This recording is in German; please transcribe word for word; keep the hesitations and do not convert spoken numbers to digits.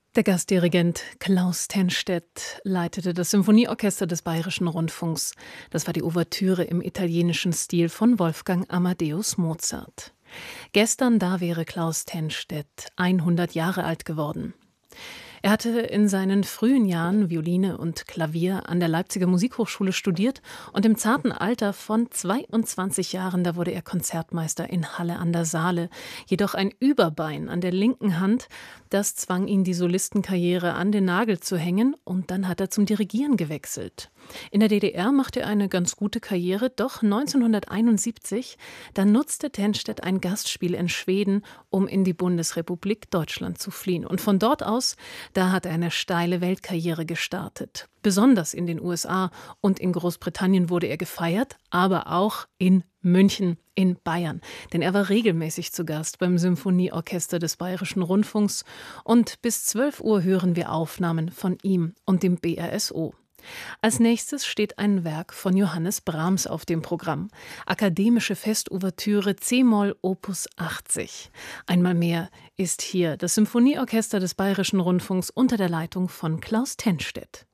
Der Gastdirigent Klaus Tennstedt leitete das Symphonieorchester des Bayerischen Rundfunks. Das war die Ouvertüre im italienischen Stil von Wolfgang Amadeus Mozart. Gestern da wäre Klaus Tennstedt hundert Jahre alt geworden. Er hatte in seinen frühen Jahren Violine und Klavier an der Leipziger Musikhochschule studiert und im zarten Alter von zweiundzwanzig Jahren, da wurde er Konzertmeister in Halle an der Saale. Jedoch ein Überbein an der linken Hand, das zwang ihn, die Solistenkarriere an den Nagel zu hängen, und dann hat er zum Dirigieren gewechselt. In der D D R machte er eine ganz gute Karriere, doch neunzehnhunderteinundsiebzig, da nutzte Tennstedt ein Gastspiel in Schweden, um in die Bundesrepublik Deutschland zu fliehen. Und von dort aus, da hat er eine steile Weltkarriere gestartet. Besonders in den U S A und in Großbritannien wurde er gefeiert, aber auch in München, in Bayern. Denn er war regelmäßig zu Gast beim Symphonieorchester des Bayerischen Rundfunks. Und bis zwölf Uhr hören wir Aufnahmen von ihm und dem B R S O. Als nächstes steht ein Werk von Johannes Brahms auf dem Programm. Akademische Festouvertüre C-Moll Opus achtzig. Einmal mehr ist hier das Symphonieorchester des Bayerischen Rundfunks unter der Leitung von Klaus Tennstedt.